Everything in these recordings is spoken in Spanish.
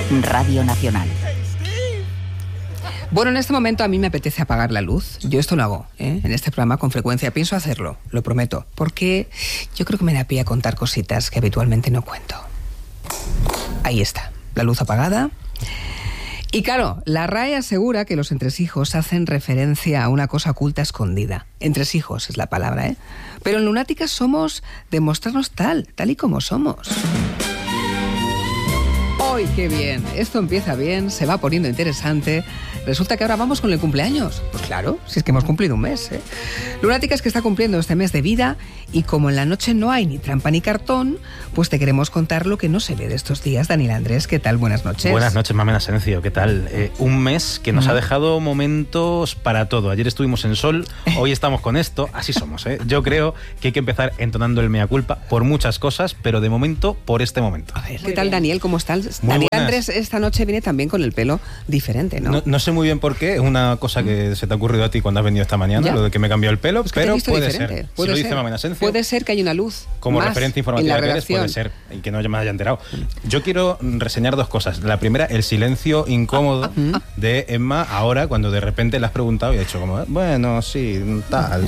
Radio Nacional. Bueno, en este momento a mí me apetece apagar la luz. Yo esto lo hago, en este programa con frecuencia. Pienso hacerlo, lo prometo. Porque yo creo que me da pie a contar cositas que habitualmente no cuento. Ahí está, la luz apagada. Y claro, la RAE asegura que los entresijos hacen referencia a una cosa oculta escondida. Entresijos es la palabra, ¿eh? Pero en Lunáticas somos de mostrarnos tal y como somos. ¡Ay, qué bien! Esto empieza bien, se va poniendo interesante. Resulta que ahora vamos con el cumpleaños. Pues claro, si es que hemos cumplido un mes, ¿eh? Lunáticas que está cumpliendo este mes de vida y como en la noche no hay ni trampa ni cartón, pues te queremos contar lo que no se ve de estos días. Daniel Andrés, ¿qué tal? Buenas noches. Buenas noches, Mamena Asencio, ¿qué tal? Un mes que nos ha dejado momentos para todo. Ayer estuvimos en Sol, hoy estamos con esto, así somos, ¿eh? Yo creo que hay que empezar entonando el mea culpa por muchas cosas, pero de momento, por este momento. A ver, ¿qué tal, Daniel? ¿Cómo estás? Daniel Andrés esta noche viene también con el pelo diferente, ¿no? No sé muy bien por qué, es una cosa que se te ha ocurrido a ti cuando has venido esta mañana, lo de que me he cambiado el pelo, pero puede ser. Si lo dice Mamena Asencio, puede ser que hay una luz como más referencia informativa que eres, puede ser, y que no me haya enterado. Yo quiero reseñar dos cosas. La primera, el silencio incómodo de Emma ahora, cuando de repente le has preguntado y ha dicho como, bueno, sí, tal.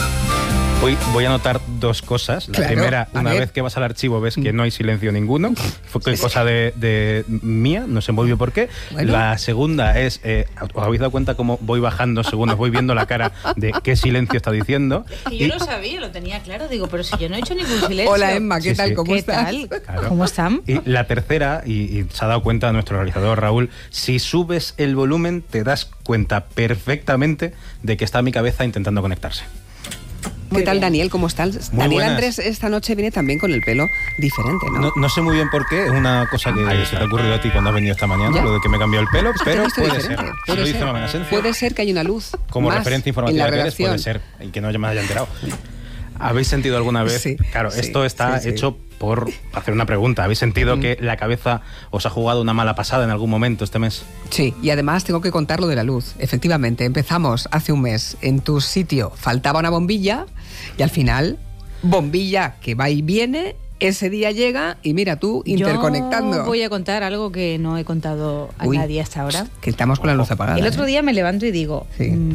Voy a anotar dos cosas. La primera, una vez que vas al archivo ves que no hay silencio ninguno. Fue cosa de mía, no sé muy bien por qué. Bueno. La segunda es, ¿os habéis dado cuenta cómo voy bajando según os voy viendo la cara de qué silencio está diciendo? Es que yo lo sabía, lo tenía claro. Digo, pero si yo no he hecho ningún silencio. Hola, Emma, ¿qué tal? ¿Cómo estás? Claro. ¿Cómo están? Y la tercera, y se ha dado cuenta nuestro realizador Raúl, si subes el volumen te das cuenta perfectamente de que está mi cabeza intentando conectarse. ¿Qué tal, Daniel? ¿Cómo estás? Muy Daniel buenas. Andrés esta noche viene también con el pelo diferente, ¿no? No sé muy bien por qué, es una cosa que se te ha ocurrido a ti cuando has venido esta mañana, lo de que me he cambiado el pelo, pero puede ser. Si lo dice Mamena Asencio, puede ser que hay una luz como más referencia informativa que eres, puede ser, y que no me haya enterado. ¿Habéis sentido alguna vez? Sí, claro, esto está hecho por hacer una pregunta. ¿Habéis sentido que la cabeza os ha jugado una mala pasada en algún momento este mes? Sí, y además tengo que contar lo de la luz. Efectivamente, empezamos hace un mes. En tu sitio faltaba una bombilla y al final, bombilla que va y viene, ese día llega y mira tú, interconectando. Yo voy a contar algo que no he contado a nadie hasta ahora. Que estamos con la luz apagada. El otro día me levanto y digo,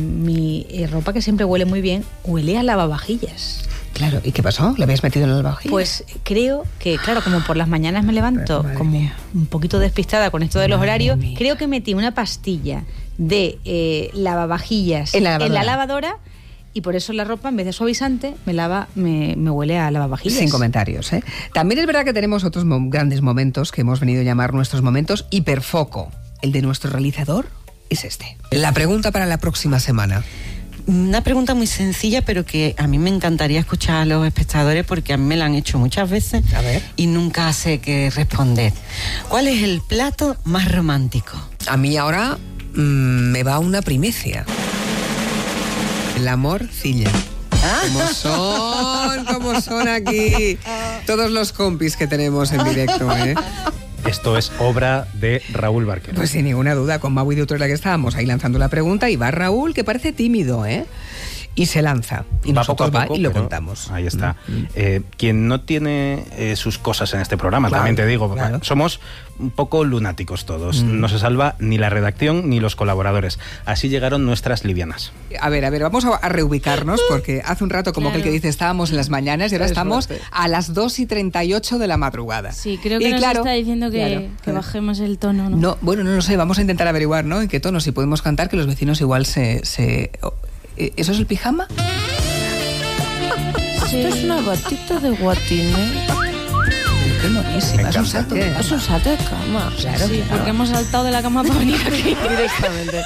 mi ropa que siempre huele muy bien, huele a lavavajillas. Claro, ¿y qué pasó? ¿Le habías metido en el lavavajillas? Pues creo que, claro, como por las mañanas me levanto como un poquito despistada con esto de los horarios, creo que metí una pastilla de lavavajillas en la lavadora y por eso la ropa, en vez de suavizante, me huele a lavavajillas. Sin comentarios, ¿eh? También es verdad que tenemos otros grandes momentos que hemos venido a llamar nuestros momentos hiperfoco. El de nuestro realizador es este. La pregunta para la próxima semana. Una pregunta muy sencilla, pero que a mí me encantaría escuchar a los espectadores porque a mí me la han hecho muchas veces y nunca sé qué responder. ¿Cuál es el plato más romántico? A mí ahora me va una primicia. El amorcilla. ¿Cómo son aquí todos los compis que tenemos en directo, ¿eh? Esto es obra de Raúl Barquero. Pues sin ninguna duda, con Mau y de Utrera que estábamos ahí lanzando la pregunta y va Raúl, que parece tímido, ¿eh? Y se lanza. Y nosotros va y lo contamos. Ahí está. Quien no tiene sus cosas en este programa, también te digo, somos un poco lunáticos todos. No se salva ni la redacción ni los colaboradores. Así llegaron nuestras livianas. A ver, vamos a reubicarnos porque hace un rato, como aquel que dice, estábamos en las mañanas y ahora estamos a las 2:38 de la madrugada. Sí, creo que nos está diciendo que bajemos el tono, ¿no? No, bueno, no lo sé, vamos a intentar averiguar, ¿no? En qué tono, si podemos cantar, que los vecinos igual ¿eso es el pijama? Sí. Esto es una batita de guatine. Qué monísima. Es un salto de cama. Es un salto de cama. Claro, sí, porque hemos saltado de la cama para venir aquí directamente.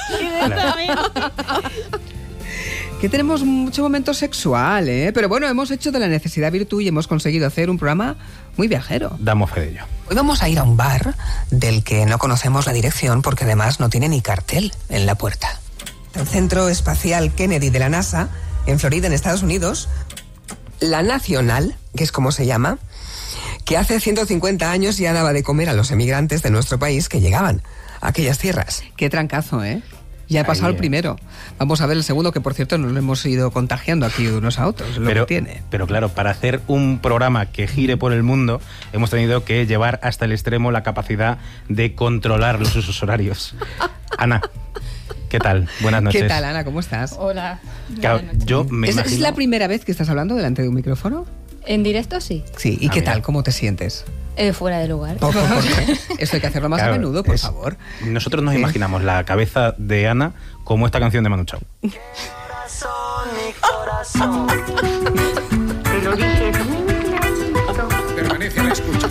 Que tenemos mucho momento sexual, ¿eh? Pero bueno, hemos hecho de la necesidad virtud y hemos conseguido hacer un programa muy viajero. Damos fe de ello. Hoy vamos a ir a un bar del que no conocemos la dirección porque además no tiene ni cartel en la puerta. El Centro Espacial Kennedy de la NASA, en Florida, en Estados Unidos, la Nacional, que es como se llama, que hace 150 años ya daba de comer a los emigrantes de nuestro país que llegaban a aquellas tierras. Qué trancazo, ¿eh? Ya he pasado el primero. Vamos a ver el segundo, que por cierto nos lo hemos ido contagiando aquí unos a otros, lo que tiene. Pero claro, para hacer un programa que gire por el mundo, hemos tenido que llevar hasta el extremo la capacidad de controlar los usos horarios. Ana, ¿qué tal? Buenas noches. ¿Qué tal, Ana? ¿Cómo estás? Hola. Claro, yo me imagino... ¿Es la primera vez que estás hablando delante de un micrófono? ¿En directo? Sí. Sí. ¿Y qué tal? ¿Cómo te sientes? Fuera de lugar. ¿Por qué? Eso hay que hacerlo más a menudo, por favor. Nosotros nos imaginamos la cabeza de Ana como esta canción de Manu Chao. Te lo dije. Permanece a la escucha.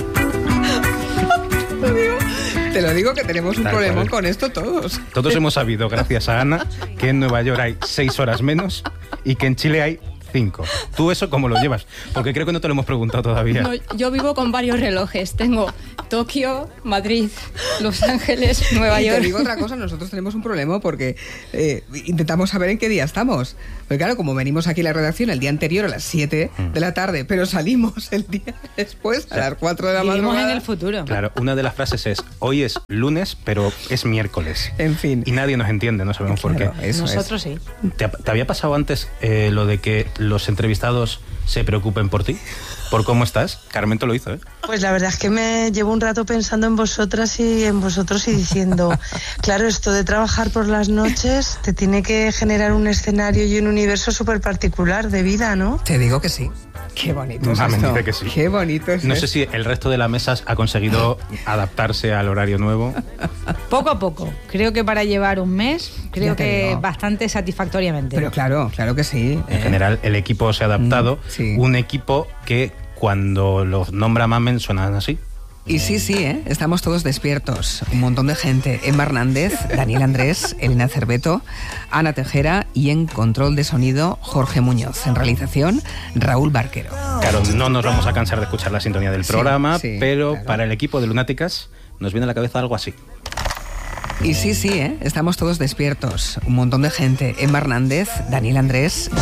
Te lo digo que tenemos un problema con esto todos. Todos hemos sabido, gracias a Ana, que en Nueva York hay 6 horas menos y que en Chile hay 5. ¿Tú eso cómo lo llevas? Porque creo que no te lo hemos preguntado todavía. No, yo vivo con varios relojes. Tengo Tokio, Madrid, Los Ángeles, Nueva York. Te digo otra cosa, nosotros tenemos un problema porque intentamos saber en qué día estamos. Porque claro, como venimos aquí a la redacción el día anterior a las 7 de la tarde, pero salimos el día después a las 4 de la madrugada. Vivimos en el futuro. Claro, una de las frases es: hoy es lunes, pero es miércoles. En fin. Y nadie nos entiende, no sabemos por qué. Nosotros sí. ¿Te había pasado antes lo de que los entrevistados se preocupen por ti? ¿Por cómo estás? Carmento lo hizo, ¿eh? Pues la verdad es que me llevo un rato pensando en vosotras y en vosotros y diciendo, claro, esto de trabajar por las noches te tiene que generar un escenario y un universo súper particular de vida, ¿no? Te digo que sí. Qué bonito es Me esto. dice que sí. Qué bonito es No esto. sé si el resto de la mesa ha conseguido adaptarse al horario nuevo. Poco a poco. Creo que para llevar un mes, creo Ya te que digo. bastante satisfactoriamente. Pero claro que sí. En general, el equipo se ha adaptado. Sí. Un equipo que cuando los nombra Mamen suenan así. Y sí, estamos todos despiertos. Un montón de gente. Emma Hernández, Daniel Andrés, Elena Cerveto, Ana Tejera y en control de sonido, Jorge Muñoz. En realización, Raúl Barquero. Claro, no nos vamos a cansar de escuchar la sintonía del programa, sí, pero claro. para el equipo de Lunáticas nos viene a la cabeza algo así. Y sí, estamos todos despiertos. Un montón de gente. Emma Hernández, Daniel Andrés.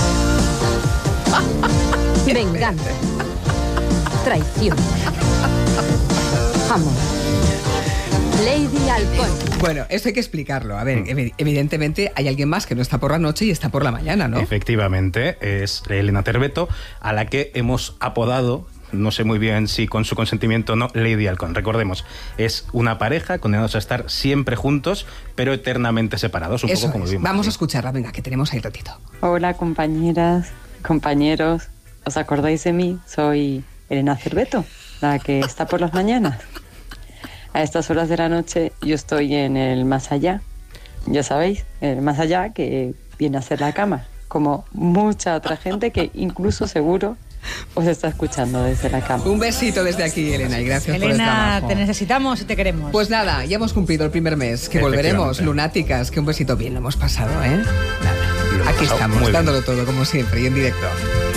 Venganza. Traición. Amor. Lady Alcohol. Bueno, esto hay que explicarlo. A ver, evidentemente hay alguien más que no está por la noche y está por la mañana, ¿no? Efectivamente, es Elena Cerveto, a la que hemos apodado, no sé muy bien si con su consentimiento o no, Lady Halcón. Recordemos, es una pareja condenados a estar siempre juntos, pero eternamente separados, un Eso poco como es. vimos. Vamos a escucharla, venga, que tenemos ahí ratito. Hola compañeras, compañeros, ¿os acordáis de mí? Soy Elena Cerveto, la que está por las mañanas. A estas horas de la noche yo estoy en el más allá, ya sabéis, el más allá que viene a ser la cama, como mucha otra gente que incluso seguro os está escuchando desde la cama. Un besito desde aquí, Elena, y gracias por el Elena, trabajo. te necesitamos y te queremos. Pues nada, ya hemos cumplido el primer mes, que volveremos, lunáticas, que un besito bien lo hemos pasado, ¿eh? Nada, aquí estamos, muy bien. dándolo todo como siempre y en directo.